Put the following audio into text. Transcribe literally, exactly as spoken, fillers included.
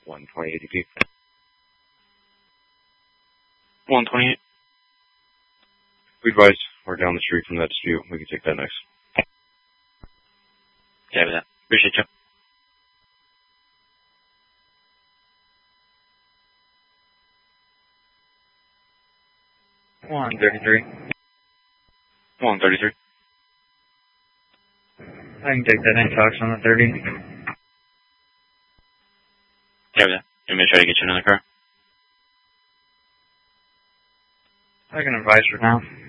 one twenty-eight A D P. one twenty-eight. We advise we're down the street from that dispute. We can take that next. Yeah, with that. Appreciate you. one thirty-three. one thirty-three. I can take that intox on the thirty. Yeah, with that. You want me to try to get you another car? I can advise for now.